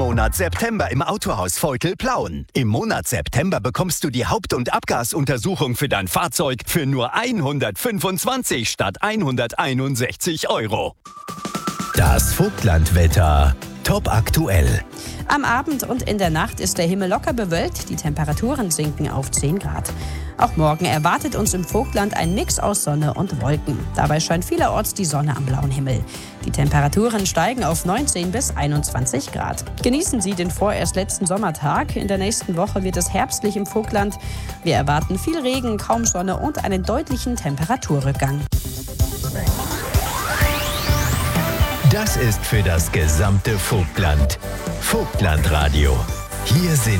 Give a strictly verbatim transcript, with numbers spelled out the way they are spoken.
Monat September im Autohaus Vogel-Plauen. Im Monat September bekommst du die Haupt- und Abgasuntersuchung für dein Fahrzeug für nur hundertfünfundzwanzig statt hunderteinundsechzig Euro. Das Vogtlandwetter. Top aktuell. Am Abend und in der Nacht ist der Himmel locker bewölkt, die Temperaturen sinken auf zehn Grad. Auch morgen erwartet uns im Vogtland ein Mix aus Sonne und Wolken. Dabei scheint vielerorts die Sonne am blauen Himmel. Die Temperaturen steigen auf neunzehn bis einundzwanzig Grad. Genießen Sie den vorerst letzten Sommertag. In der nächsten Woche wird es herbstlich im Vogtland. Wir erwarten viel Regen, kaum Sonne und einen deutlichen Temperaturrückgang. Das ist für das gesamte Vogtland. Vogtlandradio. Hier sind